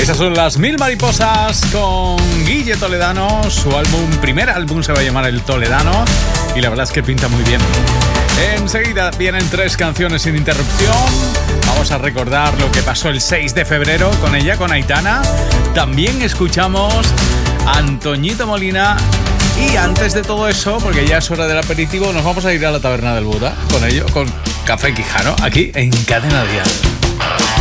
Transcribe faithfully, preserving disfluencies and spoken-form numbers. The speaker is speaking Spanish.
Esas son las Mil Mariposas con Guille Toledano. Su álbum, primer álbum, se va a llamar El Toledano y la verdad es que pinta muy bien. Enseguida vienen tres canciones sin interrupción. Vamos a recordar lo que pasó el seis de febrero con ella, con Aitana. También escuchamos a Antoñito Molina. Y antes de todo eso, porque ya es hora del aperitivo, nos vamos a ir a la Taberna del Buda con ello, con Café Quijano, aquí en Cadena Dial.